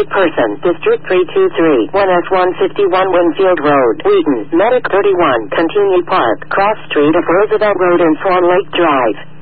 person, District 323, 1S151 Winfield Road, Wheaton, Medic 31, Continue Park, Cross Street of Roosevelt Road and Swan Lake Drive.